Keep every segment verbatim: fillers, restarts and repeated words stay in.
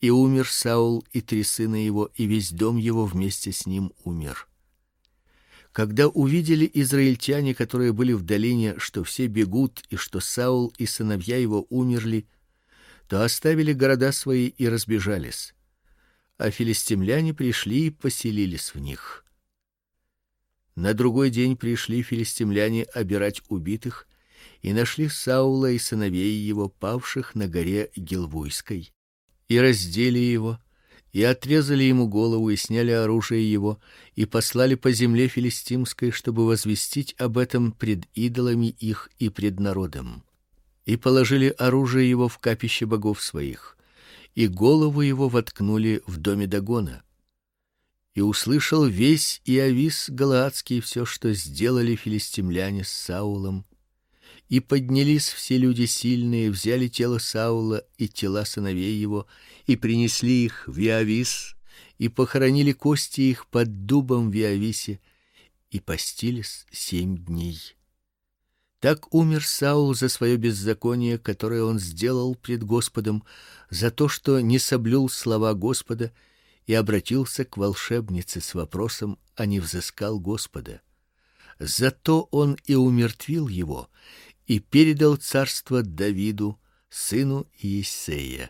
И умер Саул и три сына его, и весь дом его вместе с ним умер. Когда увидели израильтяне, которые были в долине, что все бегут и что Саул и сыновья его умерли, то оставили города свои и разбежались. А филистимляне пришли и поселились в них. На другой день пришли филистимляне обирать убитых и нашли Саула и сыновей его павших на горе Гилбуйской. И раздели его, и отрезали ему голову, и сняли оружие его, и послали по земле филистимской, чтобы возвестить об этом пред идолами их и пред народом. И положили оружие его в капище богов своих, и голову его воткнули в доме Дагона. И услышал весь Иовис галаадский все, что сделали филистимляне с Саулом. И поднялись все люди сильные, взяли тело Саула и тела сыновей его, и принесли их в Иовис, и похоронили кости их под дубом в Иовисе, и постились семь дней. Так умер Саул за свое беззаконие, которое он сделал пред Господом, за то, что не соблюл слова Господа и обратился к волшебнице с вопросом, а не взыскал Господа. Зато он и умертвил его и передал царство Давиду, сыну Иессея.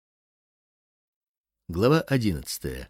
Глава одиннадцатая.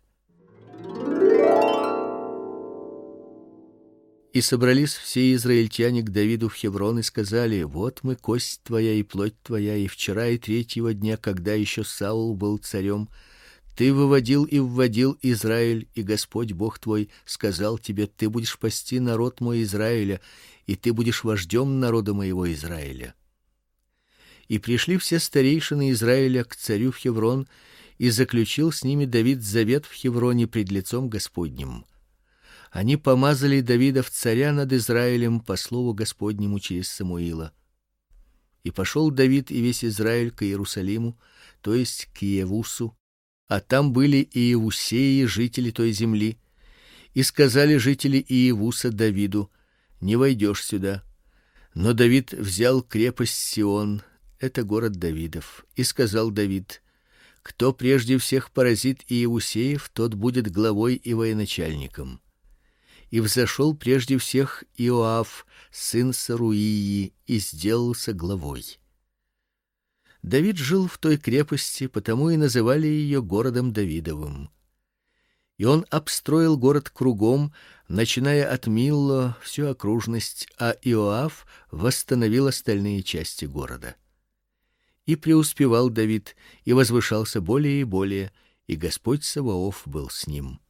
И собрались все израильтяне к Давиду в Хеврон и сказали: вот мы, кость твоя и плоть твоя, и вчера и третьего дня, когда еще Саул был царем, ты выводил и вводил Израиль, и Господь Бог твой сказал тебе: ты будешь пасти народ мой Израиля, и ты будешь вождем народа моего Израиля. И пришли все старейшины Израиля к царю в Хеврон, и заключил с ними Давид завет в Хевроне пред лицом Господним. Они помазали Давида в царя над Израилем по слову Господнему через Самуила. И пошел Давид и весь Израиль к Иерусалиму, то есть к Иевусу, а там были и иевусеи, жители той земли. И сказали жители Иевуса Давиду: не войдешь сюда. Но Давид взял крепость Сион, это город Давидов, и сказал Давид: кто прежде всех поразит иевусеев, тот будет главой и военачальником. И взошел прежде всех Иоав, сын Саруии, и сделался главой. Давид жил в той крепости, потому и называли ее городом Давидовым. И он обстроил город кругом, начиная от Милло всю окружность, а Иоав восстановил остальные части города. И преуспевал Давид, и возвышался более и более, и Господь Саваоф был с ним.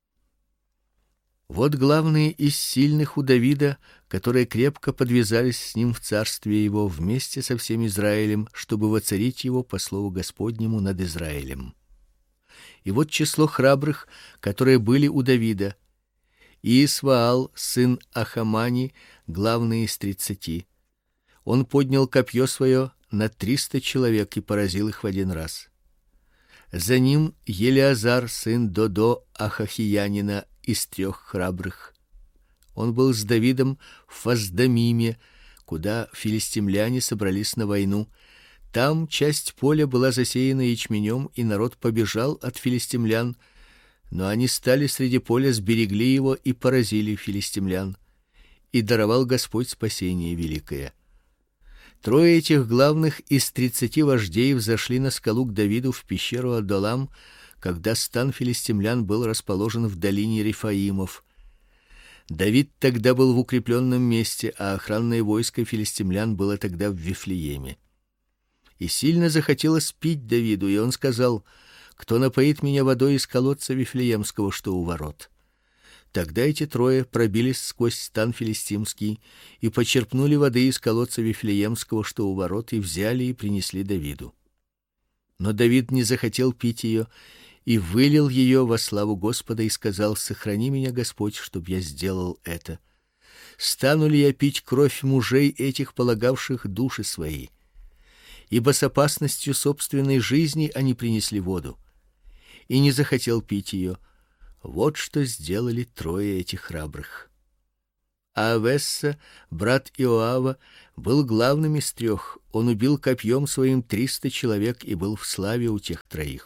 Вот главные из сильных у Давида, которые крепко подвязались с ним в царстве его вместе со всем Израилем, чтобы воцарить его по слову Господнему над Израилем. И вот число храбрых, которые были у Давида: Иисваал, сын Ахамани, главный из тридцати. Он поднял копье свое на триста человек и поразил их в один раз. За ним Елиазар, сын Додо Ахахиянина, из трех храбрых. Он был с Давидом в Фасдамиме, куда филистимляне собрались на войну. Там часть поля была засеяна ячменем, и народ побежал от филистимлян, но они стали среди поля, сберегли его и поразили филистимлян. И даровал Господь спасение великое. Трое этих главных из тридцати вождей взошли на скалу к Давиду в пещеру Адулам, когда стан филистимлян был расположен в долине Рефаимов. Давид тогда был в укрепленном месте, а охранное войско филистимлян было тогда в Вифлееме. И сильно захотелось пить Давиду, и он сказал: кто напоит меня водой из колодца Вифлеемского, что у ворот? Тогда эти трое пробились сквозь стан филистимский и почерпнули воды из колодца Вифлеемского, что у ворот, и взяли и принесли Давиду. Но Давид не захотел пить ее, и вылил ее во славу Господа и сказал: сохрани меня, Господь, чтоб я сделал это. Стану ли я пить кровь мужей этих, полагавших души свои? Ибо с опасностью собственной жизни они принесли воду. И не захотел пить ее. Вот что сделали трое этих храбрых. А Авесса, брат Иоава, был главным из трех. Он убил копьем своим триста человек и был в славе у тех троих.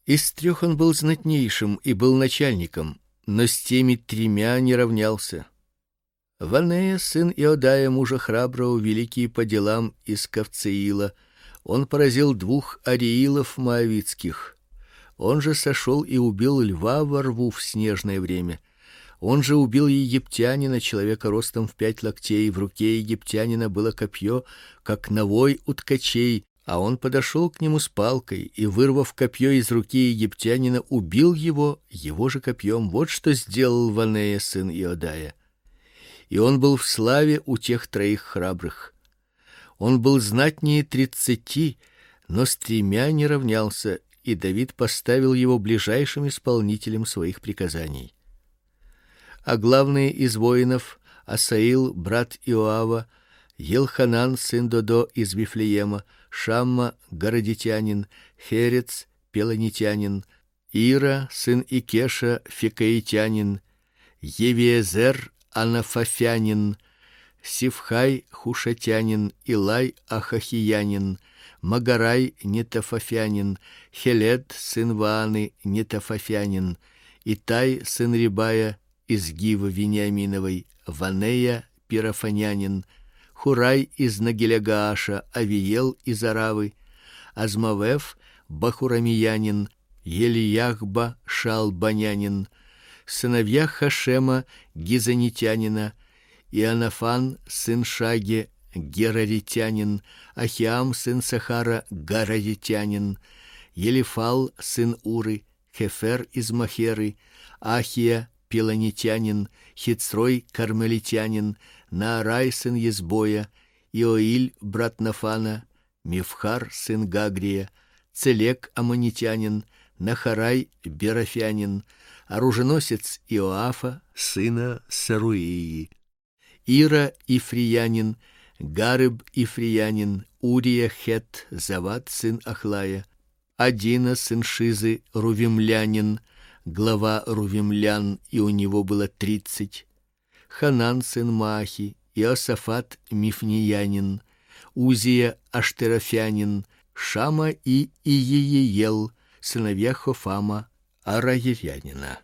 Из трех он был знатнейшим и был начальником, но с теми тремя не равнялся. Ванея, сын Иодая, мужа храброго, великий по делам из Кавцеила, он поразил двух ариилов моавитских. Он же сошел и убил льва во рву в снежное время. Он же убил египтянина, человека ростом в пять локтей, в руке египтянина было копье, как навой у ткачей, а он подошел к нему с палкой и, вырвав копье из руки египтянина, убил его его же копьем. Вот что сделал Ванея, сын Иодая. И он был в славе у тех троих храбрых. Он был знатнее тридцати, но с тремя не равнялся, и Давид поставил его ближайшим исполнителем своих приказаний. А главные из воинов: Асаил, брат Иоава, Елханан, сын Додо из Вифлеема, Шамма, городитянин, Херец, пелонитянин, Ира, сын Икеша, фикаитянин, Евиезер, анафафянин, Сивхай, хушатянин, Илай, ахахиянин, Магарай, нетофафянин, Хелед, сын Вааны, нетофафянин, Итай, сын Рибая из Гива Вениаминовой, Ванея, пирафанянин, Хурай из Нагиля-Гааша, Авиел из Аравы, Азмавев, бахурамиянин, Елияхба, шалбанянин, сыновья Хашема, гизанитянина, Иоаннафан, сын Шаге, гераритянин, Ахиам, сын Сахара, гараритянин, Елифал, сын Уры, Хефер из Махеры, Ахия, пелонитянин, Хицрой, кармелитянин, Наарай, сын Езбоя, Иоиль, брат Нафана, Мифхар, сын Гагрия, Целек, аммонитянин, Нахарай, берафянин, оруженосец Иоафа, сына Саруии, Ира, ифриянин, Гарыб, ифриянин, Урия, хет, Завад, сын Ахлая, Адина, сын Шизы, рувимлянин, глава рувимлян, и у него было тридцать, Ханан, сын Маахи, Иосафат, мифниянин, Узия, аштерофянин, Шама и Иеел, сыновья Хофама, араерянина,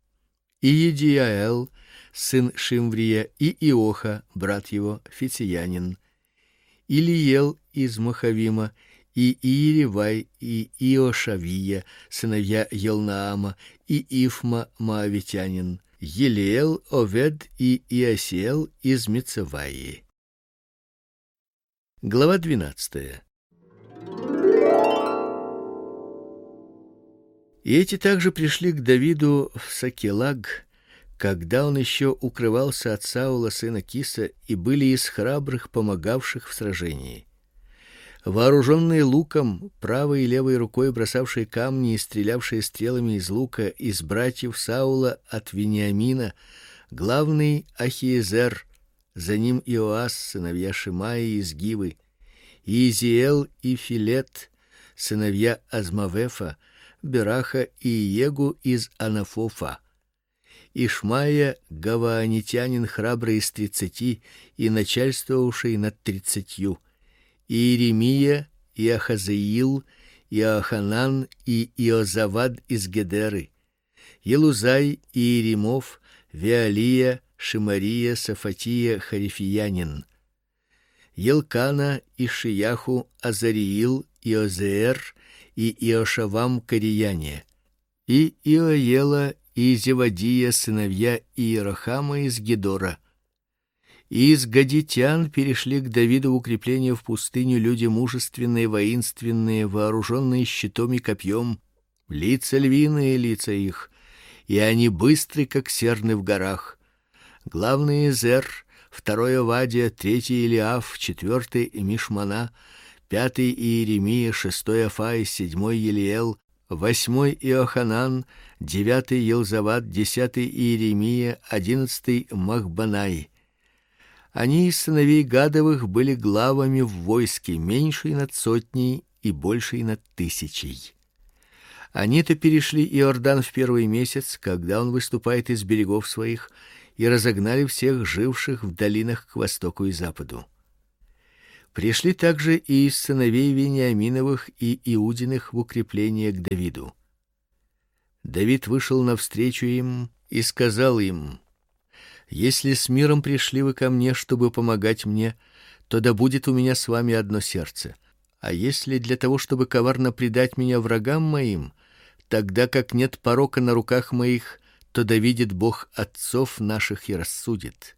Иедиаэл, сын Шимврия, и Иоха, брат его, фициянин, Илиел из Махавима, и Иеревай, и Иошавия, сыновья Елнаама, и Ифма, моавитянин, Елиэл, Овед и Иосиэл из Мицаваи. Глава двенадцатая. И эти также пришли к Давиду в Сакелаг, когда он еще укрывался от Саула сына Киса, и были из храбрых, помогавших в сражении. Вооруженные луком, правой и левой рукой бросавшие камни и стрелявшие стрелами из лука, из братьев Саула от Вениамина, главный Ахиезер, за ним Иоас, сыновья Шимаи из Гивы, Иезиэл и Филет, сыновья Азмавефа, Бераха и Иегу из Анафофа, Ишмая, гаваанитянин, храбрый из тридцати и начальствовавший над тридцатью, Иеремия, Иахазеил, Иоханан и Иозавад из Гедеры, Елузай, Иеремов, Веалия, Шимария, Сафатия, Харифиянин, Елкана, Ишияху, Азариил, Иозеэр и Иошавам, Корияне, и Иоела и Зевадия, сыновья Иерохама из Гедора. И из гадитян перешли к Давиду в укрепление в пустыню люди мужественные, воинственные, вооруженные щитом и копьем, лица львиные лица их, и они быстры, как серны в горах. Главный Зер, второй Овадия, третий Илиаф, четвертый Мишмана, пятый Иеремия, шестой Афай, седьмой Елиэл, восьмой Иоханан, девятый Елзавад, десятый Иеремия, одиннадцатый Махбанай. Они из сыновей Гадовых были главами в войске, меньшей над сотней и большей над тысячей. Они-то перешли Иордан в первый месяц, когда он выступает из берегов своих, и разогнали всех живших в долинах к востоку и западу. Пришли также и из сыновей Вениаминовых и Иудиных в укрепление к Давиду. Давид вышел навстречу им и сказал им: если с миром пришли вы ко мне, чтобы помогать мне, то да будет у меня с вами одно сердце. А если для того, чтобы коварно предать меня врагам моим, тогда как нет порока на руках моих, то да видит Бог отцов наших и рассудит.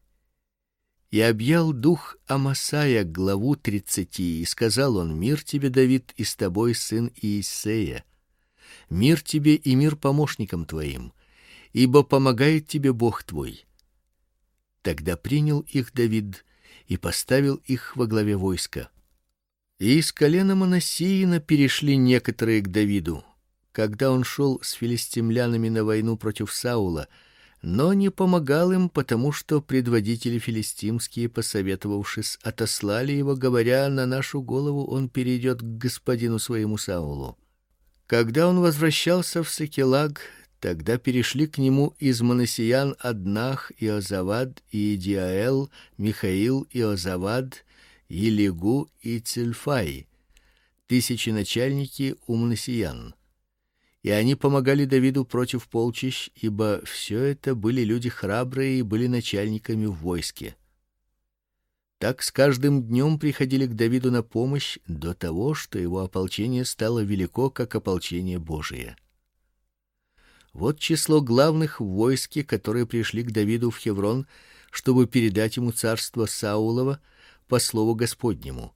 И объял дух Амасая главу тридцати, и сказал он: мир тебе, Давид, и с тобой сын Иессея. Мир тебе и мир помощникам твоим, ибо помогает тебе Бог твой. Тогда принял их Давид и поставил их во главе войска. И из колена Манассиина перешли некоторые к Давиду, когда он шел с филистимлянами на войну против Саула, но не помогал им, потому что предводители филистимские, посоветовавшись, отослали его, говоря: на нашу голову он перейдет к господину своему Саулу. Когда он возвращался в Сикелаг, тогда перешли к нему из Манассиян Аднах, Иозавад, и Идиаэл, Михаил, Иозавад, Елигу и Цильфай, тысячи начальники у Манассиян. И они помогали Давиду против полчищ, ибо все это были люди храбрые и были начальниками в войске. Так с каждым днем приходили к Давиду на помощь до того, что его ополчение стало велико, как ополчение Божие. Вот число главных в войске, которые пришли к Давиду в Хеврон, чтобы передать ему царство Саулова по слову Господнему.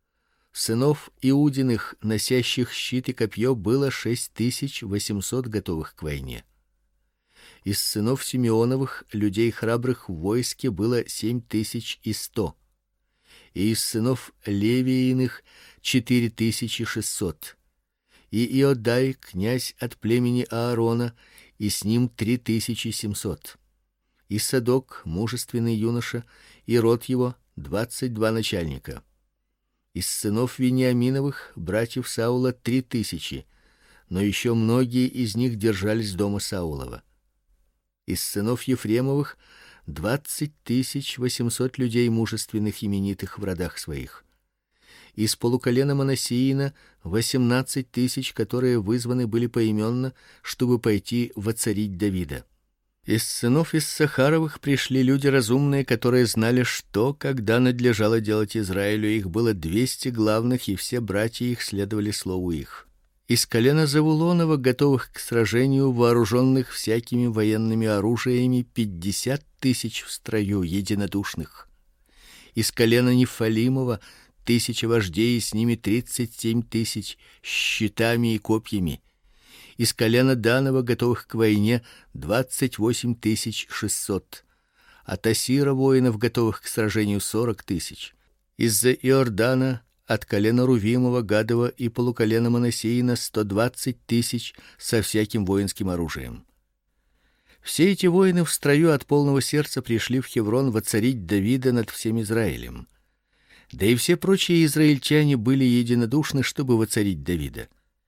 Сынов Иудиных, носящих щит и копье, было шесть тысяч восемьсот готовых к войне. Из сынов Симеоновых, людей храбрых в войске, было семь тысяч и сто. И из сынов Левииных четыре тысячи шестьсот. И Иодай, князь от племени Аарона, и с ним три тысячи семьсот. И Садок, мужественный юноша, и род его двадцать два начальника. Из сынов Вениаминовых, братьев Саула, три тысячи, но еще многие из них держались дома Саулова. Из сынов Ефремовых двадцать тысяч восемьсот людей мужественных, именитых в родах своих. Из полуколена Манассиина восемнадцать тысяч, которые вызваны были поименно, чтобы пойти воцарить Давида. Из сынов Иссахаровых пришли люди разумные, которые знали, что когда надлежало делать Израилю. Их было двести главных, и все братья их следовали слову их. Из колена Завулонова, готовых к сражению, вооруженных всякими военными оружиями, пятьдесят тысяч в строю, единодушных. Из колена Нефалимова тысяча вождей, и с ними тридцать семь тысяч с щитами и копьями. Из колена Данова, готовых к войне, двадцать восемь тысяч шестьсот. От Асира воинов, готовых к сражению, сорок тысяч. Из-за Иордана, от колена Рувимова, Гадова и полуколена Манассиина сто двадцать тысяч со всяким воинским оружием. Все эти воины в строю от полного сердца пришли в Хеврон воцарить Давида над всем Израилем. Да и все прочие израильтяне были единодушны, чтобы воцарить Давида.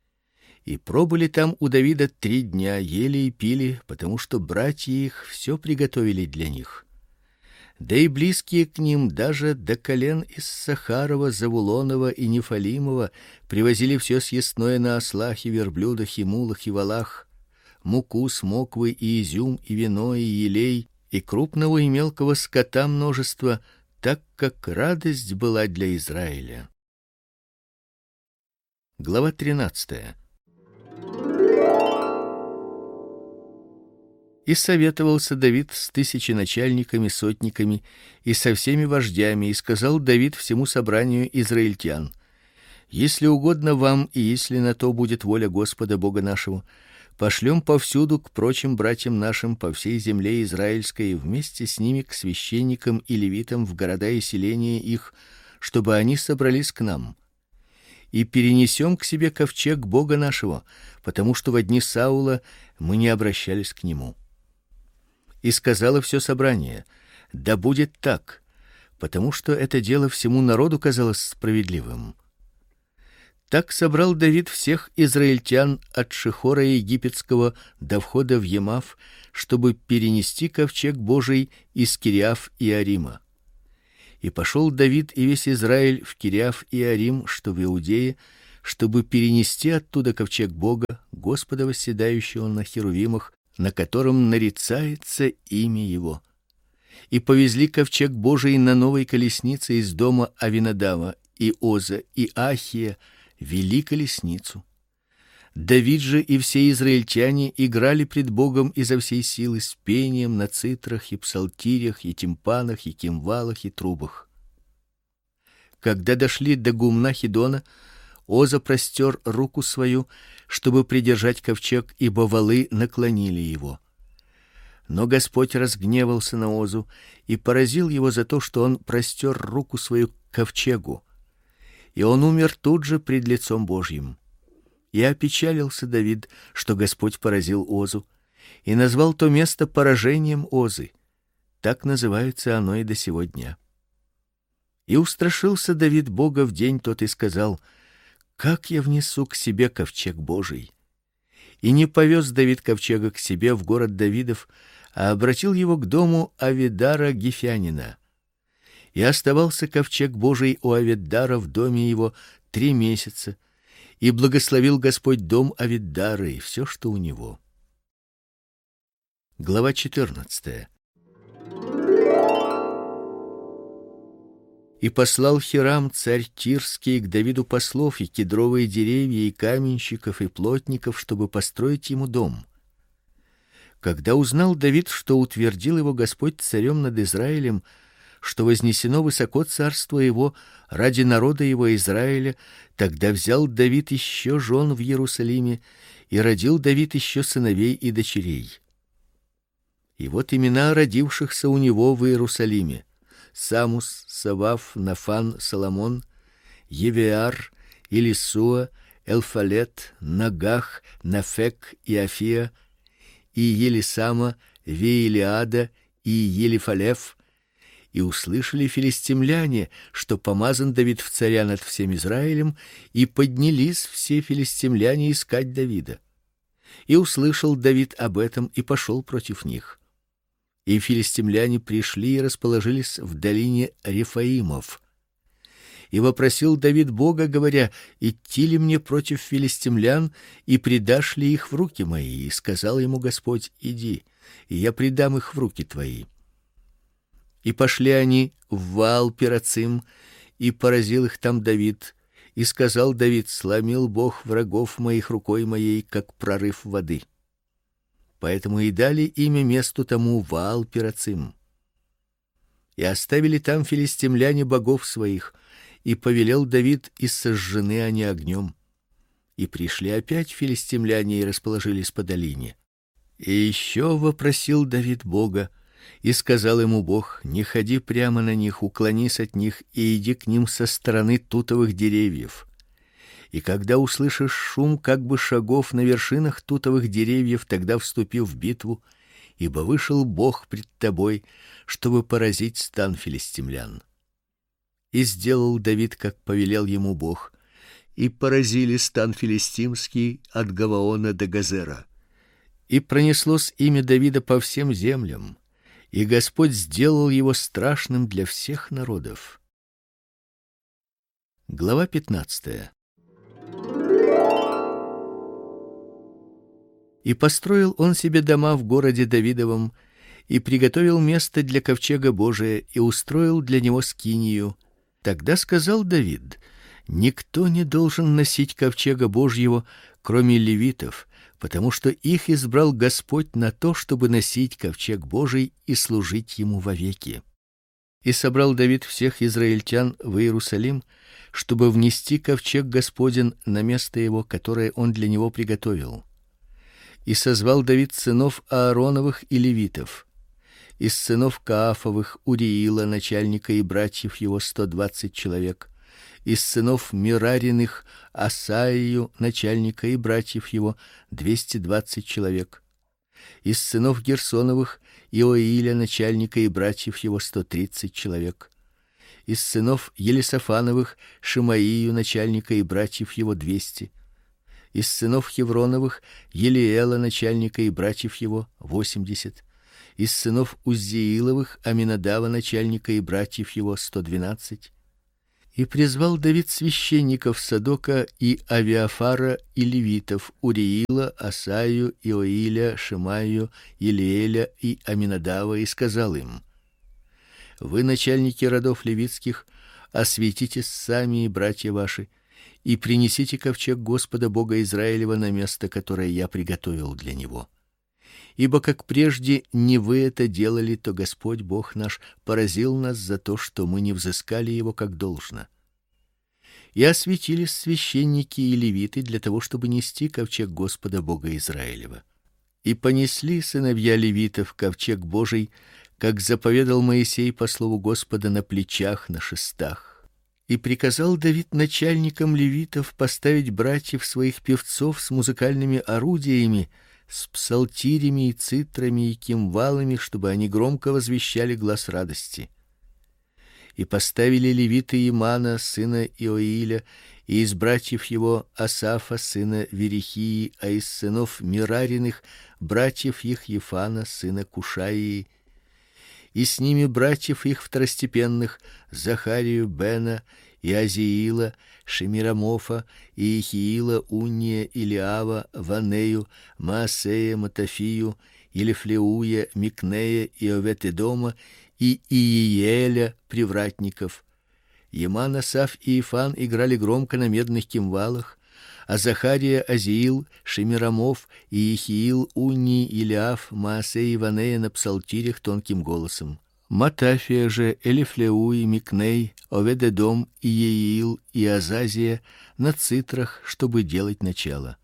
И пробыли там у Давида три дня, ели и пили, потому что братья их все приготовили для них. Да и близкие к ним, даже до колен Иссахарова, Завулонова и Нефалимова, привозили все съестное на ослах и верблюдах и мулах и волах, муку, смоквы и изюм и вино и елей, и крупного и мелкого скота множество, так как радость была для Израиля. Глава тринадцатая. И советовался Давид с тысяченачальниками, сотниками и со всеми вождями, и сказал Давид всему собранию израильтян: если угодно вам, и если на то будет воля Господа Бога нашего, пошлем повсюду к прочим братьям нашим по всей земле израильской, вместе с ними к священникам и левитам в города и селения их, чтобы они собрались к нам. И перенесем к себе ковчег Бога нашего, потому что во дни Саула мы не обращались к нему. И сказало все собрание: да будет так, потому что это дело всему народу казалось справедливым. Так собрал Давид всех израильтян от Шихора египетского до входа в Емав, чтобы перенести ковчег Божий из Кириаф-Иарима. И пошел Давид и весь Израиль в Кириаф-Иарим, что в Иудее, чтобы перенести оттуда ковчег Бога, Господа, восседающего на херувимах, на котором нарицается имя его. И повезли ковчег Божий на новой колеснице из дома Авинадава, и Оза, и Ахия вели колесницу. Давид же и все израильтяне играли пред Богом изо всей силы с пением на цитрах и псалтирях и тимпанах и кимвалах и трубах. Когда дошли до гумна Хидона, Оза простер руку свою, чтобы придержать ковчег, ибо валы наклонили его. Но Господь разгневался на Озу и поразил его за то, что он простер руку свою к ковчегу. И он умер тут же пред лицом Божьим. И опечалился Давид, что Господь поразил Озу, и назвал то место поражением Озы. Так называется оно и до сего дня. И устрашился Давид Бога в день тот и сказал: как я внесу к себе ковчег Божий? И не повез Давид ковчега к себе в город Давидов, а обратил его к дому Авидара Гифянина. И оставался ковчег Божий у Авидара в доме его три месяца, и благословил Господь дом Авидара и все, что у него. Глава четырнадцатая. И послал Хирам, царь Тирский, к Давиду послов и кедровые деревья, и каменщиков, и плотников, чтобы построить ему дом. Когда узнал Давид, что утвердил его Господь царем над Израилем, что вознесено высоко царство его ради народа его Израиля, тогда взял Давид еще жен в Иерусалиме, и родил Давид еще сыновей и дочерей. И вот имена родившихся у него в Иерусалиме: Самус, Савав, Нафан, Соломон, Евеар, Илисуа, Элфалет, Нагах, Нафек и Афия, и Елисама, Веилиада и Елифалев. И услышали филистимляне, что помазан Давид в царя над всем Израилем, и поднялись все филистимляне искать Давида. И услышал Давид об этом и пошел против них. И филистимляне пришли и расположились в долине Рефаимов. И вопросил Давид Бога, говоря: идти ли мне против филистимлян, и предашь ли их в руки мои? И сказал ему Господь: иди, и я предам их в руки твои. И пошли они в Ваал-Перацим, и поразил их там Давид. И сказал Давид: сломил Бог врагов моих рукой моей, как прорыв воды. Поэтому и дали имя месту тому Ваал-Перацим. И оставили там филистимляне богов своих, и повелел Давид, и сожжены они огнем. И пришли опять филистимляне и расположились по долине. И еще вопросил Давид Бога, и сказал ему Бог: не ходи прямо на них, уклонись от них и иди к ним со стороны тутовых деревьев. И когда услышишь шум как бы шагов на вершинах тутовых деревьев, тогда вступи в битву, ибо вышел Бог пред тобой, чтобы поразить стан филистимлян. И сделал Давид, как повелел ему Бог, и поразили стан филистимский от Гаваона до Газера. И пронеслось имя Давида по всем землям, и Господь сделал его страшным для всех народов. Глава пятнадцатая. И построил он себе дома в городе Давидовом, и приготовил место для ковчега Божия, и устроил для него скинию. Тогда сказал Давид: никто не должен носить ковчега Божьего, кроме левитов, потому что их избрал Господь на то, чтобы носить ковчег Божий и служить ему вовеки. И собрал Давид всех израильтян в Иерусалим, чтобы внести ковчег Господень на место его, которое он для него приготовил. И созвал Давид сынов Аароновых и левитов. Из сынов Каафовых Уриила, начальника, и братьев его сто двадцать человек. Из сынов Мирариных Асаию, начальника, и братьев его двести двадцать человек. Из сынов Герсоновых Иоиля, начальника, и братьев его сто тридцать человек. Из сынов Елисафановых Шимаию, начальника, и братьев его двести. Из сынов Хевроновых Елиэла, начальника, и братьев его восемьдесят. Из сынов Уззииловых Аминадава, начальника, и братьев его сто двенадцать. И призвал Давид священников Садока и Авиафара и левитов Уриила, Асаю, Иоиля, Шимаю, Илиэля и Аминадава и сказал им: Вы, начальники родов левитских, осветитесь сами и братья ваши, и принесите ковчег Господа Бога Израилева на место, которое я приготовил для него. Ибо как прежде не вы это делали, то Господь Бог наш поразил нас за то, что мы не взыскали его как должно. И осветились священники и левиты для того, чтобы нести ковчег Господа Бога Израилева. И понесли сыновья левитов ковчег Божий, как заповедал Моисей по слову Господа, на плечах, на шестах. И приказал Давид начальникам левитов поставить братьев своих певцов с музыкальными орудиями, с псалтирями и цитрами и кимвалами, чтобы они громко возвещали глас радости. И поставили левиты Имана сына Иоиля, и из братьев его Асафа сына Верихии, а из сынов Мирариных братьев их Ефана сына Кушаии, и с ними братьев их второстепенных Захарию, Бена и Азиила, Шемирамофа, и Ихиила, Унния, Илиава, Ванею, Маасея, Матафию, Илифлеуя, Микнея и Овет-Эдома, и Иееля, привратников. Еман, Асаф и Ифан играли громко на медных кимвалах, а Захария, Азиил, Шемирамов и Ихиил, Унний, Илиав, Маасей и Ванея на псалтирях тонким голосом. Матафия же, Элифлеуй, Микней, Овед-Эдом, Иеил и Азазия на цитрах, чтобы делать начало.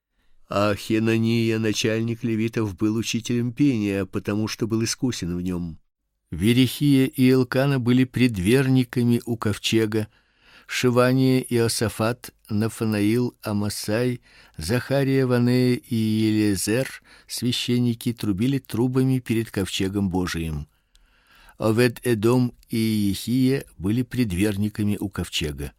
А Хенания, начальник левитов, был учителем пения, потому что был искусен в нем. Верихия и Элкана были предверниками у ковчега, Шивания и Иосафат, Нафанаил, Амасай, Захария, Ванея и Елизер, священники, трубили трубами перед ковчегом Божиим. Овед-Эдом и Иехия были предверниками у ковчега.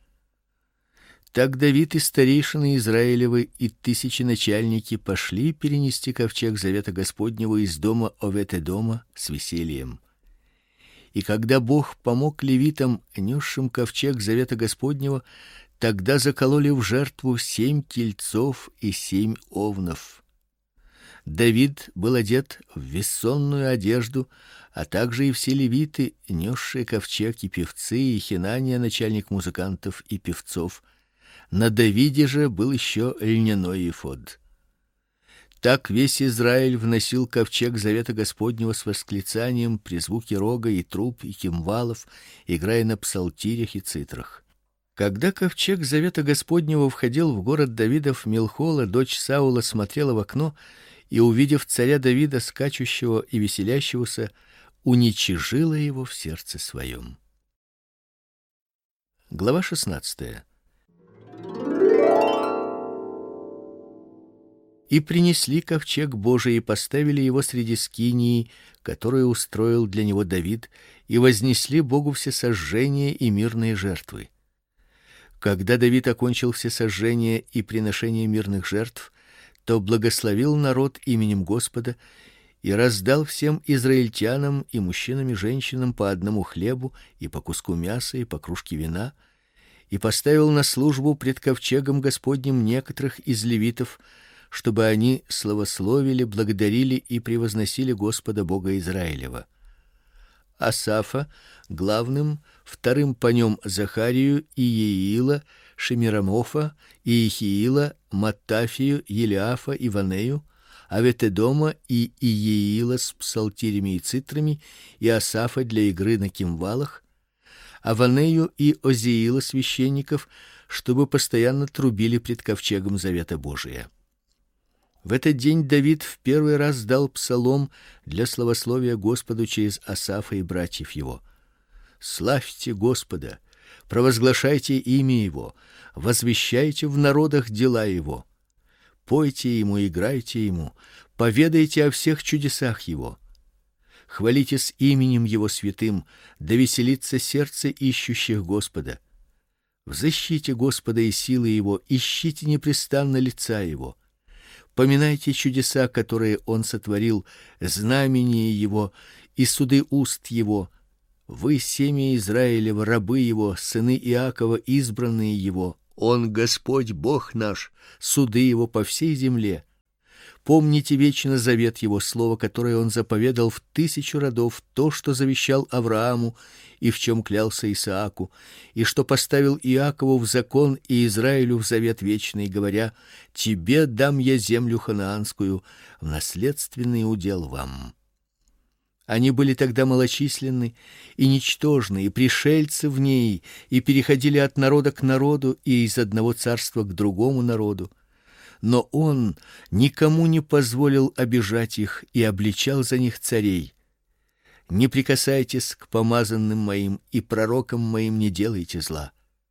Так Давид и старейшины Израилевы и тысячи начальники пошли перенести ковчег завета Господнего из дома Овед-Эдома с весельем. И когда Бог помог левитам, несшим ковчег завета Господнего, тогда закололи в жертву семь тельцов и семь овнов. Давид был одет в вессонную одежду, а также и все левиты, несшие ковчег, и певцы, и Хинания, начальник музыкантов и певцов. На Давиде же был еще льняной эфод. Так весь Израиль вносил ковчег завета Господнего с восклицанием при звуке рога и труб и кимвалов, играя на псалтирях и цитрах. Когда ковчег завета Господнего входил в город Давидов, Милхола, дочь Саула, смотрела в окно и, увидев царя Давида, скачущего и веселящегося, уничижила его в сердце своем. Глава шестнадцатая. И принесли ковчег Божий и поставили его среди скинии, которую устроил для него Давид, и вознесли Богу всесожжения и мирные жертвы. Когда Давид окончил всесожжения и приношение мирных жертв, то благословил народ именем Господа и раздал всем израильтянам и мужчинам и женщинам по одному хлебу и по куску мяса и по кружке вина, и поставил на службу пред ковчегом Господним некоторых из левитов, чтобы они славословили, благодарили и превозносили Господа Бога Израилева. Асафа главным, вторым по нем Захарию и Иеила, Шемирамофа, Иехиила, Маттафию, Елиафа и Ванею, Овет-Эдома и Иеила с псалтирями и цитрами, и Асафа для игры на кимвалах, а Ванею и Озиила священников, чтобы постоянно трубили пред ковчегом завета Божия. В этот день Давид в первый раз дал псалом для славословия Господу через Асафа и братьев его. Славьте Господа, провозглашайте имя его, возвещайте в народах дела его. Пойте ему, играйте ему, поведайте о всех чудесах его. Хвалитесь именем его святым, да веселится сердце ищущих Господа. Взыщите Господа и силы его, ищите непрестанно лица его. Поминайте чудеса, которые он сотворил, знамения его и суды уст его. Вы семя Израилева, рабы его, сыны Иакова, избранные его. Он Господь Бог наш, суды его по всей земле. Помните вечно завет его, слово, которое он заповедал в тысячу родов, то, что завещал Аврааму и в чем клялся Исааку, и что поставил Иакову в закон и Израилю в завет вечный, говоря: тебе дам я землю ханаанскую в наследственный удел вам. Они были тогда малочисленны и ничтожны, и пришельцы в ней, и переходили от народа к народу и из одного царства к другому народу. Но он никому не позволил обижать их и обличал за них царей. Не прикасайтесь к помазанным моим, и пророкам моим не делайте зла.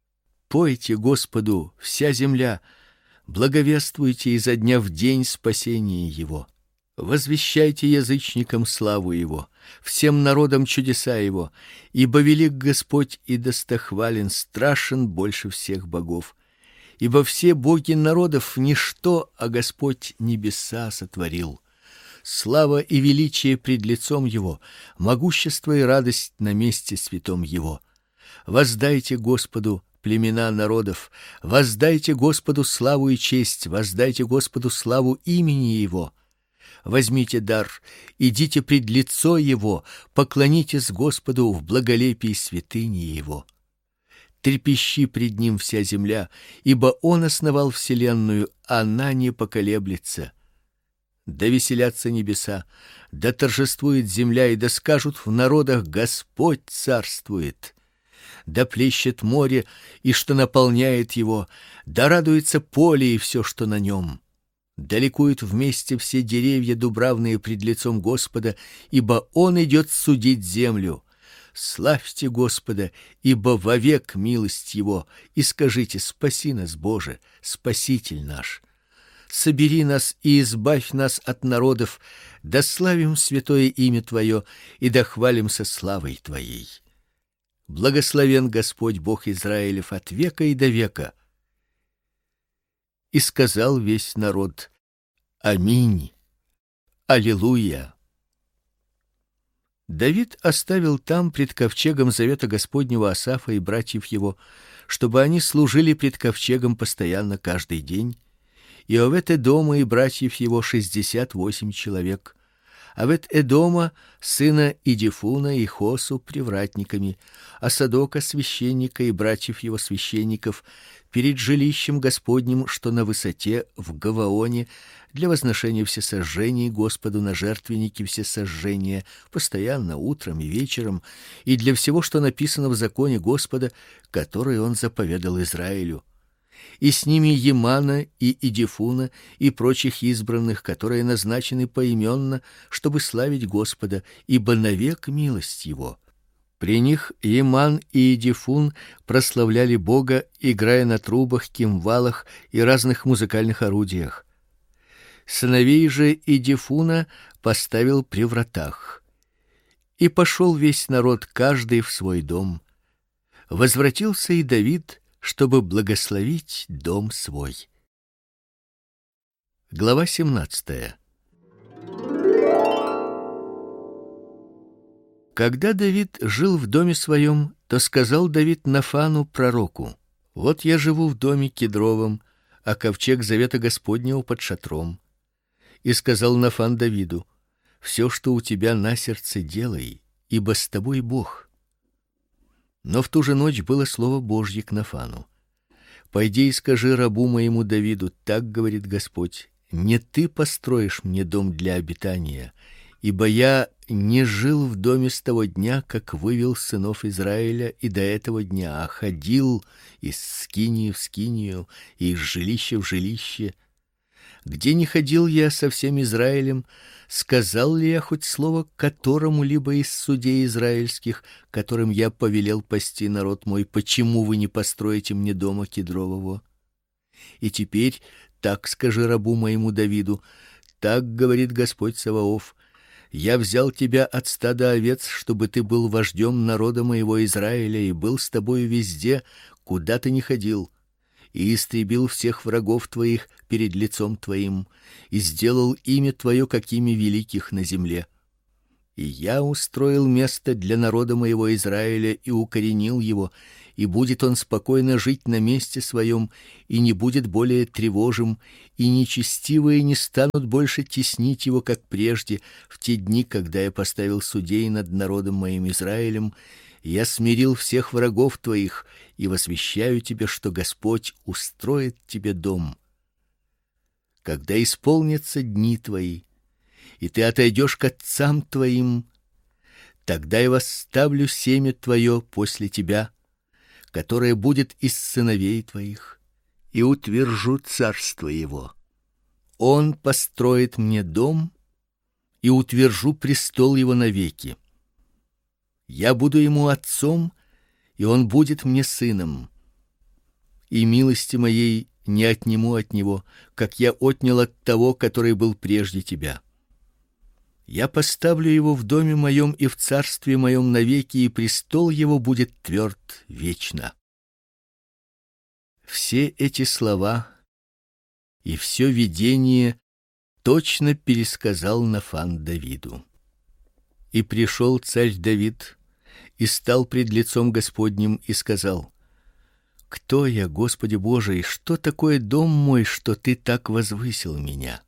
Пойте Господу, вся земля, благовествуйте изо дня в день спасение его. Возвещайте язычникам славу его, всем народам чудеса его, ибо велик Господь и достохвален, страшен больше всех богов. Ибо все боги народов ничто, а Господь небеса сотворил. Слава и величие пред лицом его, могущество и радость на месте святом его. Воздайте Господу, племена народов, воздайте Господу славу и честь, воздайте Господу славу имени его. Возьмите дар, идите пред лицо его, поклонитесь Господу в благолепии святыни его. Трепещи пред ним вся земля, ибо он основал вселенную, она не поколеблется. Да веселятся небеса, да торжествует земля, и да скажут в народах: Господь царствует. Да плещет море, и что наполняет его, да радуется поле и все, что на нем. Да ликуют вместе все деревья дубравные пред лицом Господа, ибо он идет судить землю. Славьте Господа, ибо вовек милость его, и скажите: спаси нас, Боже, Спаситель наш. Собери нас и избавь нас от народов, да славим святое имя Твое и да хвалимся славой Твоей. Благословен Господь Бог Израилев от века и до века. И сказал весь народ: Аминь. Аллилуйя. Давид оставил там пред ковчегом завета Господнего Асафа и братьев его, чтобы они служили пред ковчегом постоянно каждый день. И Овед-Эдома и братьев его шестьдесят восемь человек. Овед-Эдома сына Идифуна и Хосу привратниками, а Садока священника и братьев его священников перед жилищем Господним, что на высоте в Гаваоне, для возношения всесожжений Господу на жертвеннике всесожжения постоянно утром и вечером, и для всего, что написано в законе Господа, который он заповедал Израилю. И с ними Емана и Идифуна и прочих избранных, которые назначены поименно, чтобы славить Господа, ибо навек милость его. При них Еман и Идифун прославляли Бога, играя на трубах, кимвалах и разных музыкальных орудиях. Сыновей же Идифуна поставил при вратах. И пошел весь народ, каждый в свой дом. Возвратился и Давид, чтобы благословить дом свой. Глава семнадцатая. Когда Давид жил в доме своем, то сказал Давид Нафану пророку: вот я живу в доме кедровом, а ковчег завета Господнего под шатром. И сказал Нафан Давиду: все, что у тебя на сердце, делай, ибо с тобой Бог. Но в ту же ночь было слово Божье к Нафану: пойди и скажи рабу моему Давиду: так говорит Господь: не ты построишь мне дом для обитания, ибо я не жил в доме с того дня, как вывел сынов Израиля, и до этого дня, а ходил из скинии в скинию и из жилища в жилище. Где не ходил я со всем Израилем, сказал ли я хоть слово которому-либо из судей израильских, которым я повелел пасти народ мой: почему вы не построите мне дома кедрового? И теперь так скажи рабу моему Давиду: так говорит Господь Саваоф: я взял тебя от стада овец, чтобы ты был вождем народа моего Израиля и был с тобою везде, куда ты ни ходил, и истребил всех врагов твоих перед лицом твоим, и сделал имя твое какими великих на земле. И я устроил место для народа моего Израиля и укоренил его, и будет он спокойно жить на месте своем, и не будет более тревожим, и нечестивые не станут больше теснить его, как прежде, в те дни, когда я поставил судей над народом моим Израилем. Я смирил всех врагов твоих и возвещаю тебе, что Господь устроит тебе дом. Когда исполнятся дни твои, и ты отойдешь к отцам твоим, тогда я восставлю семя твое после тебя, которое будет из сыновей твоих, и утвержу царство его. Он построит мне дом, и утвержу престол его навеки. Я буду ему отцом, и он будет мне сыном. И милости моей не отниму от него, как я отнял от того, который был прежде тебя. Я поставлю его в доме моем и в царстве моем навеки, и престол его будет тверд вечно. Все эти слова и все видение точно пересказал Нафан Давиду. И пришел царь Давид и стал пред лицом Господним и сказал: Кто я, Господи Боже, и что такое дом мой, что ты так возвысил меня?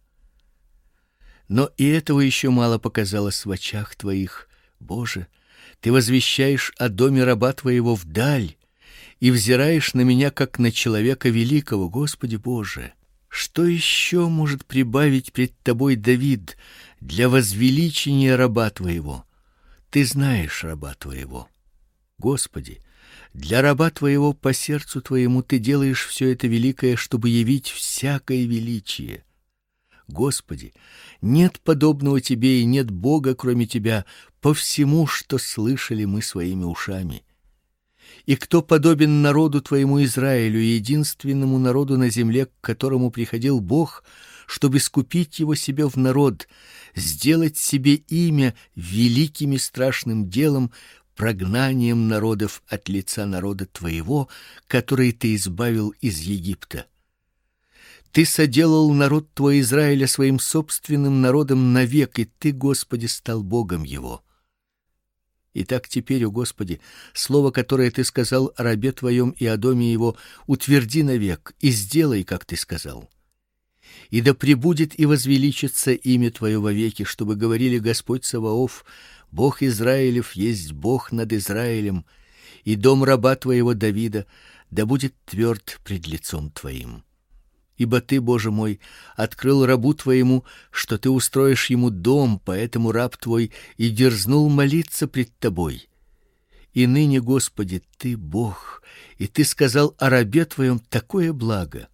Но и этого еще мало показалось в очах твоих, Боже. Ты возвещаешь о доме раба твоего вдаль и взираешь на меня как на человека великого, Господи Боже. Что еще может прибавить пред тобой Давид для возвеличения раба твоего? Ты знаешь раба твоего. Господи, для раба твоего по сердцу твоему ты делаешь все это великое, чтобы явить всякое величие. Господи, нет подобного тебе и нет Бога, кроме тебя, по всему, что слышали мы своими ушами. И кто подобен народу твоему Израилю, единственному народу на земле, к которому приходил Бог, чтобы искупить его себе в народ, сделать себе имя великим и страшным делом, прогнанием народов от лица народа твоего, который ты избавил из Египта? Ты соделал народ твой Израиля своим собственным народом навек, и ты, Господи, стал Богом его. Итак, теперь, о Господи, слово, которое ты сказал о рабе твоем и о доме его, утверди навек и сделай, как ты сказал. И да пребудет и возвеличится имя твое вовеки, чтобы говорили: Господь Саваоф, Бог Израилев, есть Бог над Израилем, и дом раба твоего Давида да будет тверд пред лицом твоим. Ибо ты, Боже мой, открыл рабу твоему, что ты устроишь ему дом, поэтому раб твой и дерзнул молиться пред тобой. И ныне, Господи, ты Бог, и ты сказал о рабе твоем такое благо.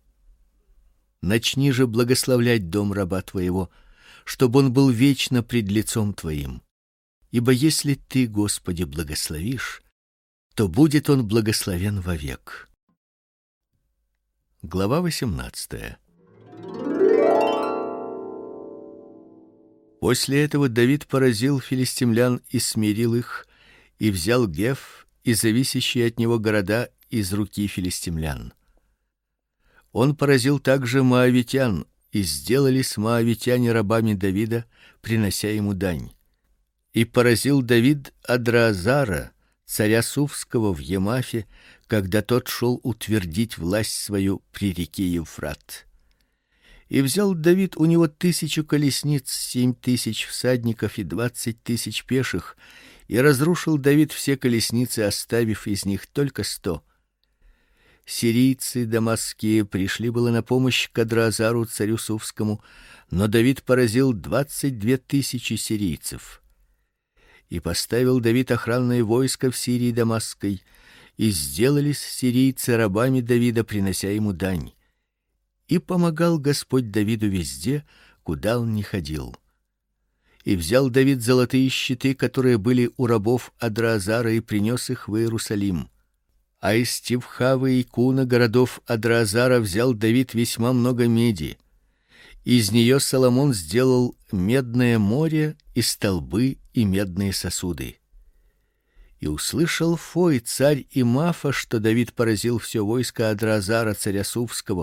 Начни же благословлять дом раба твоего, чтобы он был вечно пред лицом твоим. Ибо если ты, Господи, благословишь, то будет он благословен вовек. Глава восемнадцатая. После этого Давид поразил филистимлян и смирил их, и взял Геф и зависящие от него города из руки филистимлян. Он поразил также моавитян, и сделались моавитяне рабами Давида, принося ему дань. И поразил Давид Адраазара, царя Суфского в Емафе, когда тот шел утвердить власть свою при реке Евфрат. И взял Давид у него тысячу колесниц, семь тысяч всадников и двадцать тысяч пеших, и разрушил Давид все колесницы, оставив из них только сто. Сирийцы дамасские пришли было на помощь к Адраазару, царю Суфскому, но Давид поразил двадцать две тысячи сирийцев. И поставил Давид охранное войско в Сирии дамасской, и сделались сирийцы рабами Давида, принося ему дань. И помогал Господь Давиду везде, куда он ни ходил. И взял Давид золотые щиты, которые были у рабов Адраазара, и принес их в Иерусалим. А из Тивхавы и Куна, городов Адраазара, взял Давид весьма много меди. Из нее Соломон сделал медное море и столбы и медные сосуды. И услышал Фой, царь Имафа, что Давид поразил все войско Адраазара, царя Суфского,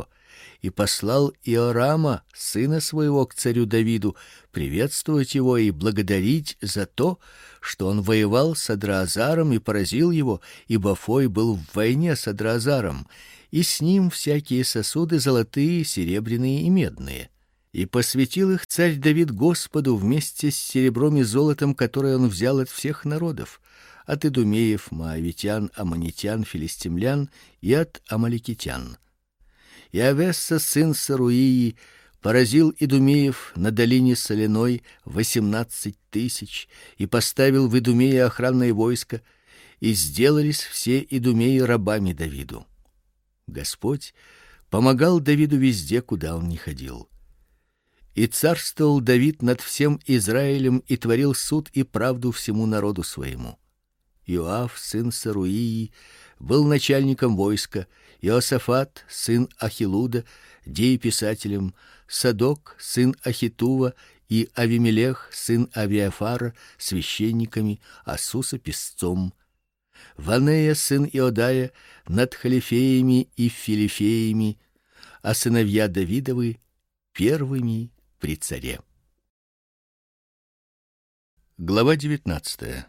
и послал Иорама, сына своего, к царю Давиду, приветствовать его и благодарить за то, что он воевал с Адраазаром и поразил его, ибо Фой был в войне с Адраазаром, и с ним всякие сосуды золотые, серебряные и медные. И посвятил их царь Давид Господу вместе с серебром и золотом, которое он взял от всех народов, от идумеев, моавитян, аммонитян, филистимлян и от амаликитян. И Авесса, сын Саруии, поразил идумеев на долине соляной восемнадцать тысяч и поставил в Идумее охранное войско, и сделались все идумеи рабами Давиду. Господь помогал Давиду везде, куда он ни ходил. И царствовал Давид над всем Израилем и творил суд и правду всему народу своему. Иоав, сын Саруии, был начальником войска, Иосафат, сын Ахилуда, дееписателем, Садок, сын Ахитува, и Авимелех, сын Авиафара, священниками, а Суса писцом. Ванея, сын Иодая, над халифеями и филифеями, а сыновья Давидовы первыми при царе. Глава девятнадцатая.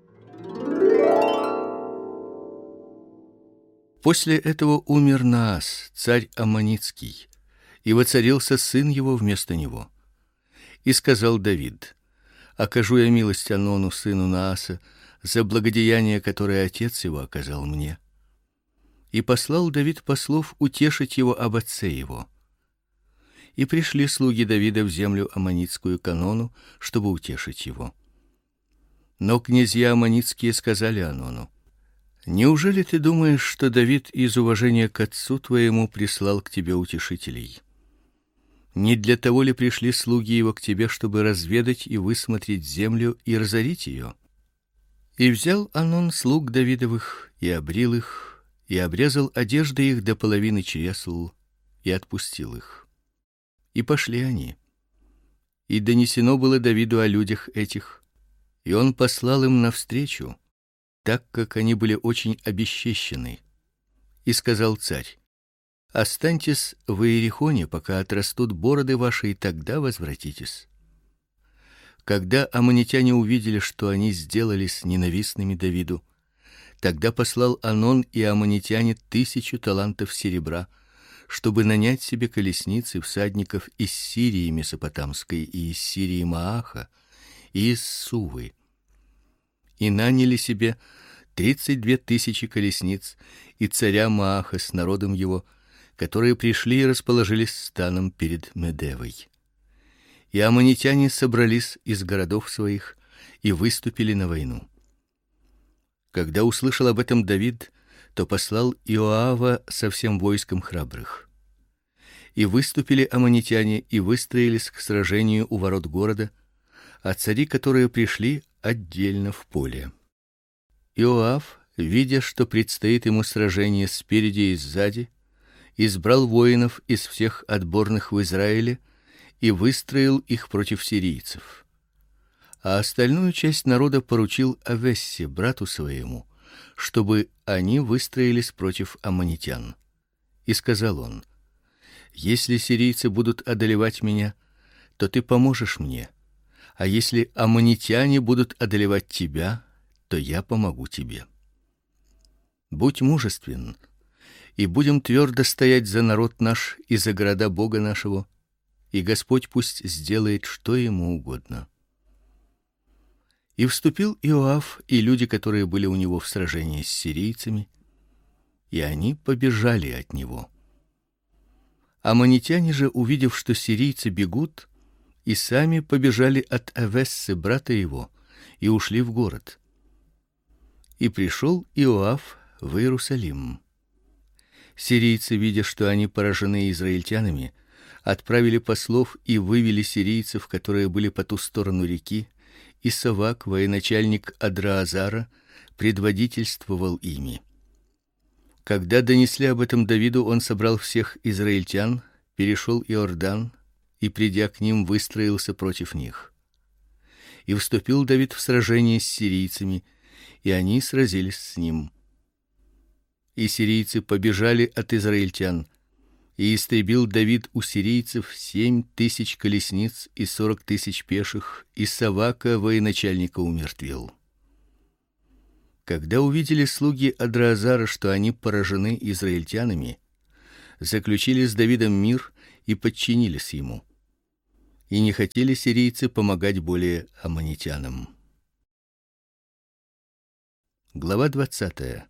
После этого умер Наас, царь аммонитский, и воцарился сын его вместо него. И сказал Давид: окажу я милость Анону, сыну Нааса, за благодеяние, которое отец его оказал мне. И послал Давид послов утешить его об отце его. И пришли слуги Давида в землю аммонитскую к Анону, чтобы утешить его. Но князья аммонитские сказали Анону: неужели ты думаешь, что Давид из уважения к отцу твоему прислал к тебе утешителей? Не для того ли пришли слуги его к тебе, чтобы разведать и высмотреть землю и разорить ее? И взял Анон слуг Давидовых и обрил их, и обрезал одежды их до половины чресл, и отпустил их. И пошли они. И донесено было Давиду о людях этих, и он послал им навстречу, так как они были очень обесчещены. И сказал царь: останьтесь в Иерихоне, пока отрастут бороды ваши, и тогда возвратитесь. Когда аммонитяне увидели, что они сделались ненавистными Давиду, тогда послал Анон и аммонитяне тысячу талантов серебра, чтобы нанять себе колесниц и всадников из Сирии Месопотамской и из Сирии Мааха и из Сувы. И наняли себе тридцать две тысячи колесниц и царя Мааха с народом его, которые пришли и расположились станом перед Медевой. И аммонитяне собрались из городов своих и выступили на войну. Когда услышал об этом Давид, то послал Иоава со всем войском храбрых. И выступили аммонитяне и выстроились к сражению у ворот города, а цари, которые пришли, отдельно в поле. Иоав, видя, что предстоит ему сражение спереди и сзади, избрал воинов из всех отборных в Израиле и выстроил их против сирийцев. А остальную часть народа поручил Авессе, брату своему, чтобы они выстроились против аммонитян. И сказал он: если сирийцы будут одолевать меня, то ты поможешь мне, а если аммонитяне будут одолевать тебя, то я помогу тебе. Будь мужествен, и будем твердо стоять за народ наш и за города Бога нашего, и Господь пусть сделает, что ему угодно. И вступил Иоав и люди, которые были у него в сражении с сирийцами, и они побежали от него. Аммонитяне же, увидев, что сирийцы бегут, и сами побежали от Авессы, брата его, и ушли в город. И пришел Иоав в Иерусалим. Сирийцы, видя, что они поражены израильтянами, отправили послов и вывели сирийцев, которые были по ту сторону реки, и Савак, военачальник Адраазара, предводительствовал ими. Когда донесли об этом Давиду, он собрал всех израильтян, перешел Иордан и, придя к ним, выстроился против них. И вступил Давид в сражение с сирийцами, и они сразились с ним. И сирийцы побежали от израильтян, И истребил Давид у сирийцев семь тысяч колесниц и сорок тысяч пеших, и Савака военачальника умертвил. Когда увидели слуги Адраазара, что они поражены израильтянами, заключили с Давидом мир и подчинились ему. И не хотели сирийцы помогать более аммонитянам. Глава двадцатая.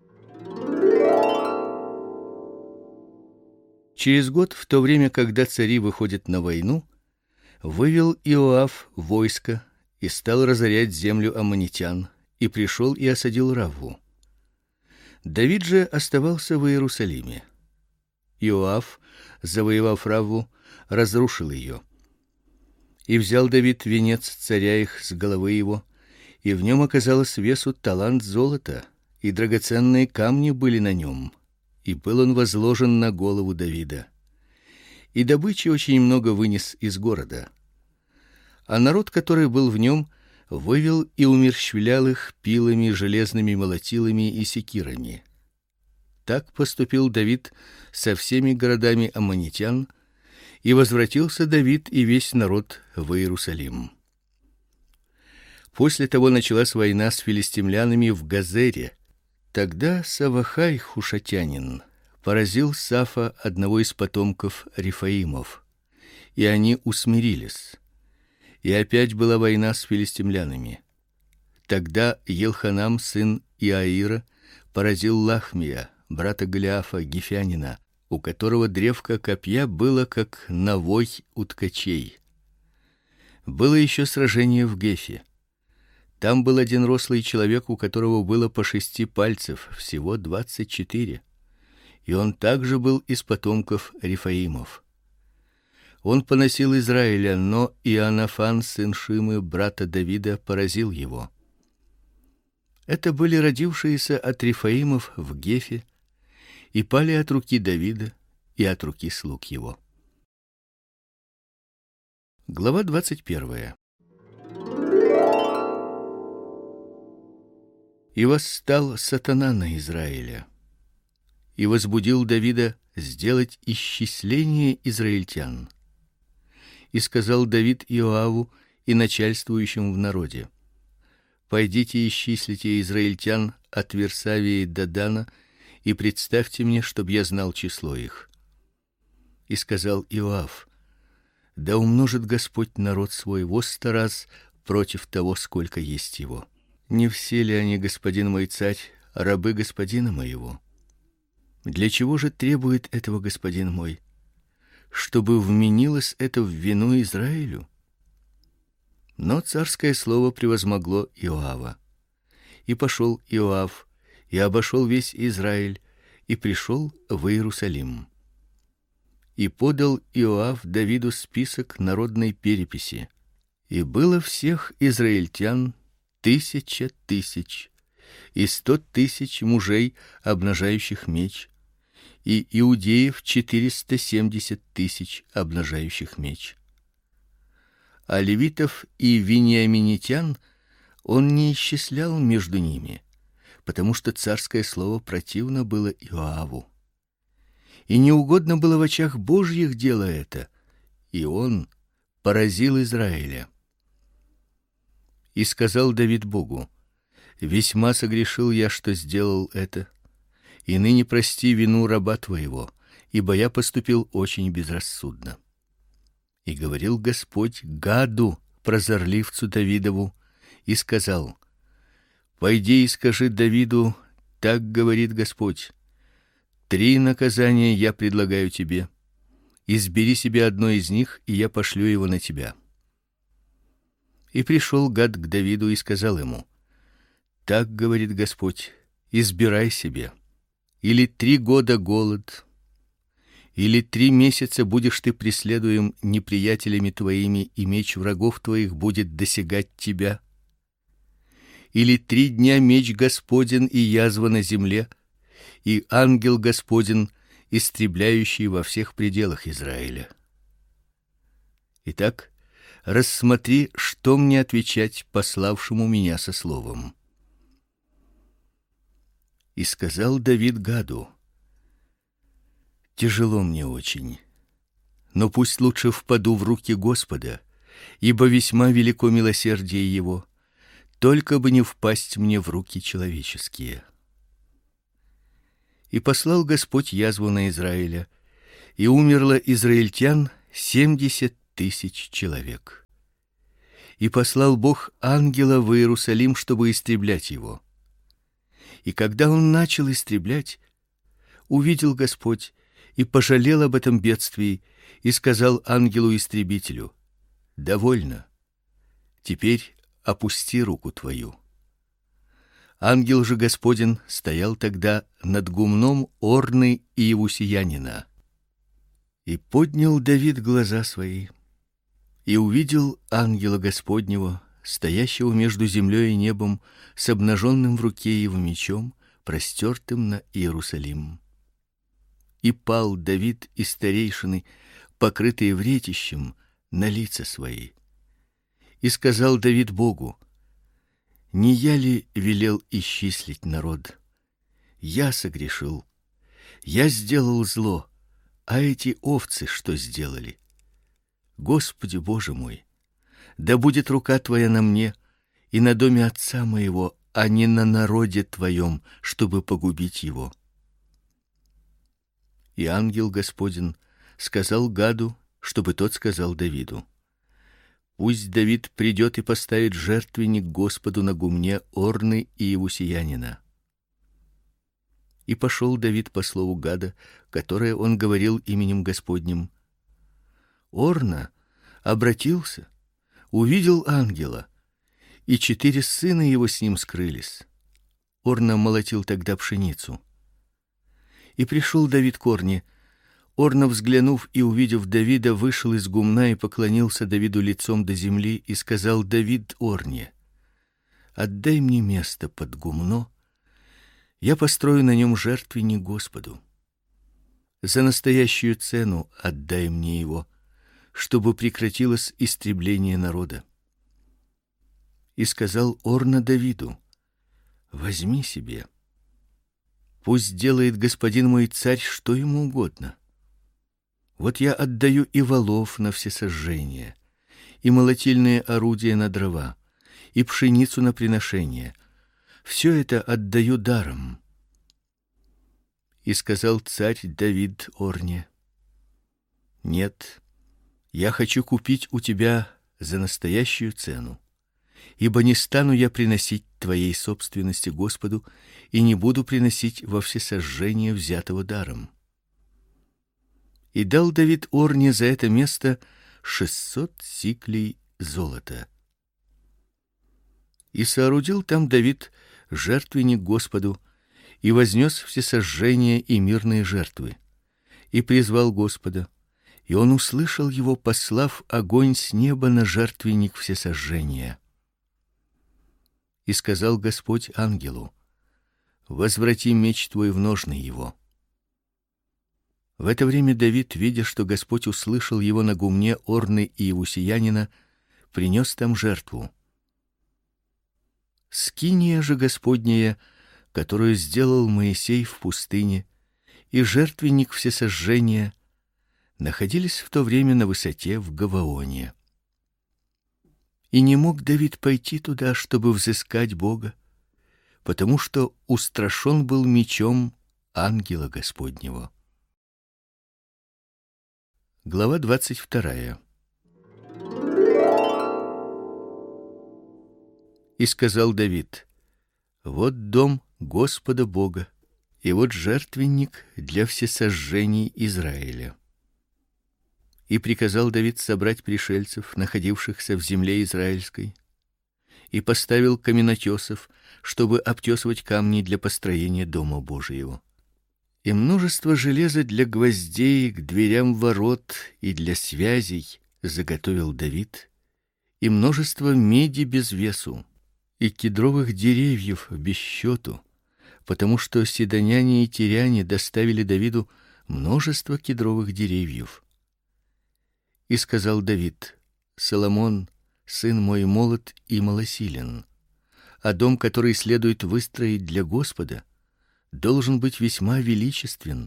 Через год, в то время, когда цари выходят на войну, вывел Иоав войско и стал разорять землю аммонитян, и пришел и осадил Равву. Давид же оставался в Иерусалиме. Иоав, завоевав Равву, разрушил ее. И взял Давид венец царя их с головы его, и в нем оказалось весу талант золота, и драгоценные камни были на нем, и был он возложен на голову Давида. И добычи очень много вынес из города. А народ, который был в нем, вывел и умерщвлял их пилами, железными молотилами и секирами. Так поступил Давид со всеми городами аммонитян, и возвратился Давид и весь народ в Иерусалим. После того началась война с филистимлянами в Газере. Тогда Савахай хушатянин поразил Сафа, одного из потомков Рифаимов, и они усмирились. И опять была война с филистимлянами. Тогда Елханам, сын Иаира, поразил Лахмия, брата Голиафа гифянина, у которого древко копья было как навой у ткачей. Было еще сражение в Гефе. Там был один рослый человек, у которого было по шести пальцев, всего двадцать четыре, и он также был из потомков Рифаимов. Он поносил Израиля, но Иоанафан, сын Шимы, брата Давида, поразил его. Это были родившиеся от Рифаимов в Гефе, и пали от руки Давида и от руки слуг его. Глава двадцать первая. И восстал сатана на Израиля, и возбудил Давида сделать исчисление израильтян. И сказал Давид Иоаву и начальствующим в народе: пойдите исчислите израильтян от Версавии до Дана, и представьте мне, чтоб я знал число их. И сказал Иоав: да умножит Господь народ свой во сто раз против того, сколько есть его. Не все ли они, господин мой царь, рабы господина моего? Для чего же требует этого господин мой? Чтобы вменилось это в вину Израилю? Но царское слово превозмогло Иоава. И пошел Иоав, и обошел весь Израиль, и пришел в Иерусалим. И подал Иоав Давиду список народной переписи. И было всех израильтян тысяча тысяч, и сто тысяч мужей, обнажающих меч, и иудеев четыреста семьдесят тысяч, обнажающих меч. А левитов и вениаминитян он не исчислял между ними, потому что царское слово противно было Иоаву. И неугодно было в очах Божьих дело это, и он поразил Израиля. И сказал Давид Богу: весьма согрешил я, что сделал это, и ныне прости вину раба твоего, ибо я поступил очень безрассудно. И говорил Господь Гаду, прозорливцу Давидову, и сказал: пойди и скажи Давиду, так говорит Господь: три наказания я предлагаю тебе. Избери себе одно из них, и я пошлю его на тебя. И пришел Гад к Давиду и сказал ему: так говорит Господь: избирай себе. Или три года голод, или три месяца будешь ты преследуем неприятелями твоими, и меч врагов твоих будет досягать тебя. Или три дня меч Господен и язва на земле, и ангел Господен, истребляющий во всех пределах Израиля. Итак, рассмотри, что мне отвечать пославшему меня со словом. И сказал Давид Гаду: Тяжело мне очень, но пусть лучше впаду в руки Господа, ибо весьма велико милосердие его, только бы не впасть мне в руки человеческие. И послал Господь язву на Израиля, и умерло израильтян семьдесят тысяч человек. И послал Бог ангела в Иерусалим, чтобы истреблять его. И когда он начал истреблять, увидел Господь и пожалел об этом бедствии, и сказал ангелу-истребителю: «Довольно, теперь опусти руку твою». Ангел же Господень стоял тогда над гумном Орны Иевусеянина. И поднял Давид глаза свои, и увидел ангела Господнего, стоящего между землей и небом, с обнаженным в руке его мечом, простертым на Иерусалим. И пал Давид и старейшины, покрытые вретищем, на лица свои. И сказал Давид Богу: «Не я ли велел исчислить народ? Я согрешил, я сделал зло, а эти овцы что сделали? Господи Боже мой, да будет рука Твоя на мне и на доме отца моего, а не на народе Твоем, чтобы погубить его». И ангел Господень сказал Гаду, чтобы тот сказал Давиду: «Пусть Давид придет и поставит жертвенник Господу на гумне Орны Иевусеянина». И пошел Давид по слову Гада, которое он говорил именем Господним. Орна обратился, увидел ангела, и четыре сына его с ним скрылись. Орна молотил тогда пшеницу. И пришел Давид к Орне. Орна, взглянув и увидев Давида, вышел из гумна и поклонился Давиду лицом до земли и сказал Давид Орне: «Отдай мне место под гумно, я построю на нем жертвенник Господу. За настоящую цену отдай мне его, чтобы прекратилось истребление народа». И сказал Орна Давиду: «Возьми себе. Пусть делает господин мой царь что ему угодно. Вот я отдаю и волов на всесожжение, и молотильные орудия на дрова, и пшеницу на приношение. Все это отдаю даром». И сказал царь Давид Орне: «Нет, я хочу купить у тебя за настоящую цену, ибо не стану я приносить твоей собственности Господу и не буду приносить во всесожжение взятого даром». И дал Давид Орне за это место шестьсот сиклей золота. И соорудил там Давид жертвенник Господу, и вознес всесожжения и мирные жертвы, и призвал Господа, и он услышал его, послав огонь с неба на жертвенник всесожжения. И сказал Господь ангелу: «Возврати меч твой в ножны его». В это время Давид, видя, что Господь услышал его на гумне Орны Иевусеянина, принес там жертву. Скиния же Господняя, которую сделал Моисей в пустыне, и жертвенник всесожжения находились в то время на высоте в Гаваоне. И не мог Давид пойти туда, чтобы взыскать Бога, потому что устрашен был мечом ангела Господнего. Глава двадцать вторая. И сказал Давид: «Вот дом Господа Бога, и вот жертвенник для всесожжений Израиля». И приказал Давид собрать пришельцев, находившихся в земле израильской, и поставил каменотесов, чтобы обтесывать камни для построения дома Божьего. И множество железа для гвоздей к дверям ворот и для связей заготовил Давид, и множество меди без весу, и кедровых деревьев без счету, потому что сидоняне и тиряне доставили Давиду множество кедровых деревьев. И сказал Давид: «Соломон, сын мой, молод и малосилен, а дом, который следует выстроить для Господа, должен быть весьма величествен,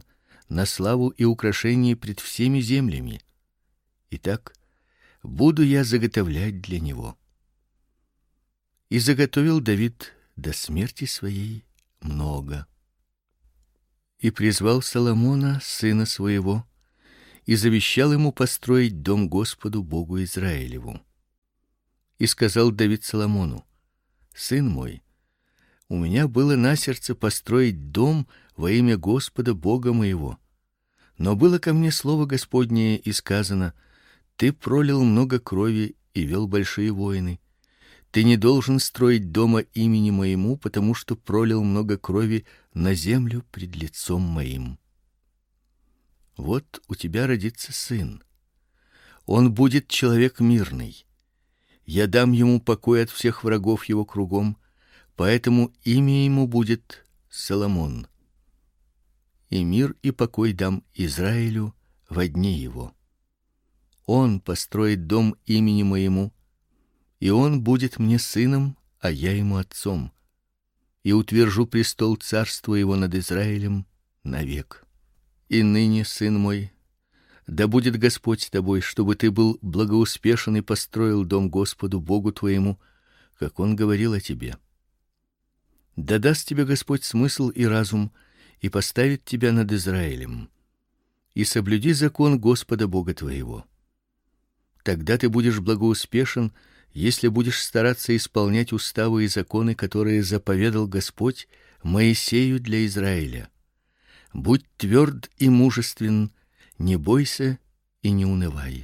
на славу и украшение пред всеми землями. Итак, буду я заготовлять для него. И заготовил Давид до смерти своей много. И призвал Соломона, сына своего, и завещал ему построить дом Господу Богу Израилеву. И сказал Давид Соломону: сын мой, у меня было на сердце построить дом во имя Господа Бога моего. Но было ко мне слово Господнее, и сказано: ты пролил много крови и вел большие войны. Ты не должен строить дома имени моему, потому что пролил много крови на землю пред лицом моим. Вот у тебя родится сын. Он будет человек мирный. Я дам ему покой от всех врагов его кругом, поэтому имя ему будет Соломон. И мир и покой дам Израилю во дни его. Он построит дом имени моему, и он будет мне сыном, а я ему отцом. И утвержу престол царства его над Израилем навек. И ныне, сын мой, да будет Господь с тобой, чтобы ты был благоуспешен и построил дом Господу Богу твоему, как он говорил о тебе. Да даст тебе Господь смысл и разум, и поставит тебя над Израилем. И соблюди закон Господа Бога твоего. Тогда ты будешь благоуспешен, если будешь стараться исполнять уставы и законы, которые заповедал Господь Моисею для Израиля. Будь тверд и мужествен, не бойся и не унывай.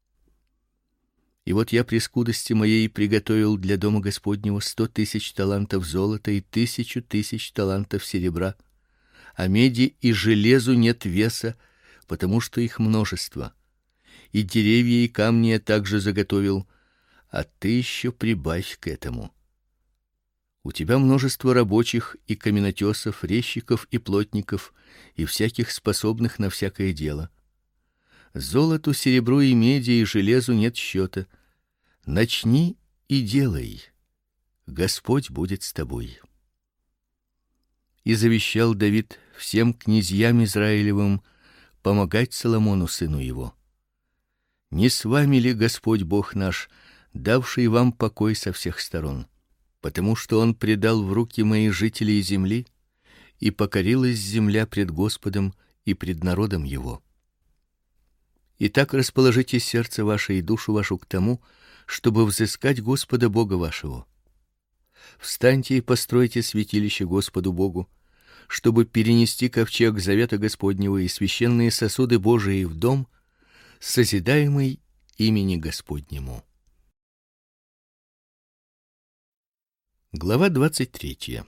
И вот я при скудости моей приготовил для дома Господнего сто тысяч талантов золота и тысячу тысяч талантов серебра, а меди и железу нет веса, потому что их множество. И деревья и камни я также заготовил, а ты еще прибавь к этому. У тебя множество рабочих и каменотесов, резчиков и плотников, и всяких способных на всякое дело. Золоту, серебру и меди и железу нет счета. Начни и делай. Господь будет с тобой. И завещал Давид всем князьям Израилевым помогать Соломону сыну его. Не с вами ли Господь Бог наш, давший вам покой со всех сторон? Потому что он предал в руки мои жителей земли, и покорилась земля пред Господом и пред народом его. Итак, расположите сердце ваше и душу вашу к тому, чтобы взыскать Господа Бога вашего. Встаньте и постройте святилище Господу Богу, чтобы перенести ковчег завета Господнего и священные сосуды Божии в дом, созидаемый имени Господнему. Глава двадцать третья.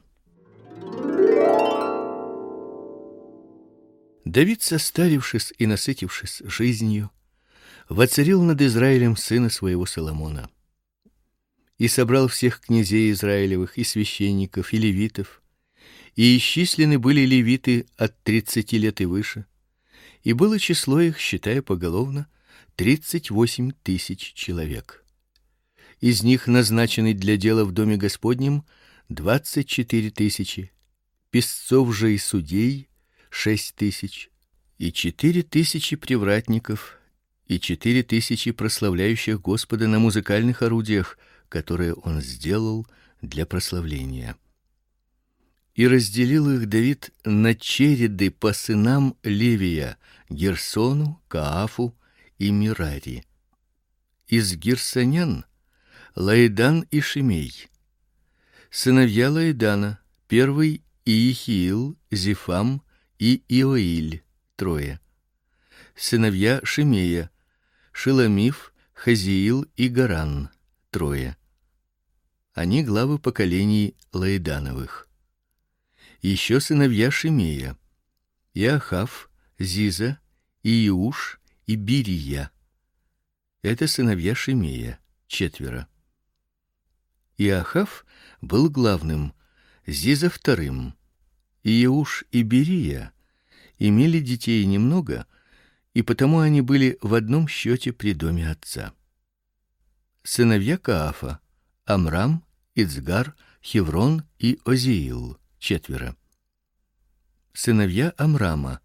Давид, состарившись и насытившись жизнью, воцарил над Израилем сына своего Соломона. И собрал всех князей израилевых и священников и левитов, и исчислены были левиты от тридцати лет и выше, и было число их, считая поголовно, тридцать восемь тысяч человек. Из них назначены для дела в доме Господнем двадцать четыре тысячи, писцов же и судей шесть тысяч, и четыре тысячи привратников, и четыре тысячи прославляющих Господа на музыкальных орудиях, которые он сделал для прославления. И разделил их Давид на череды по сынам Левия: Герсону, Каафу и Мирари. Из герсонян Лаидан и Шимей. Сыновья Лаидана: первый Иехиил, Зефам и Иоиль, трое. Сыновья Шимея: Шеломиф, Хазиил и Гаран, трое. Они главы поколений Лаидановых. Еще сыновья Шимея: Иохав, Зиза, Иуш и Бирия. Это сыновья Шимея, четверо. Иохав был главным, Зиза вторым. Иуш и Бирия имели детей немного, и потому они были в одном счете при доме отца. Сыновья Каафа: Амрам, Ицгар, Хеврон и Озиил, четверо. Сыновья Амрама: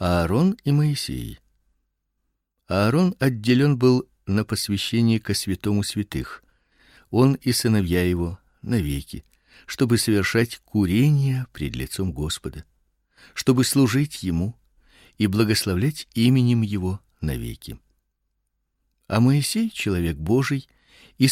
Аарон и Моисей. Аарон отделен был на посвящение ко святому святых, он и сыновья его навеки, чтобы совершать курение пред лицом Господа, чтобы служить ему и благословлять именем его навеки. А Моисей, человек Божий,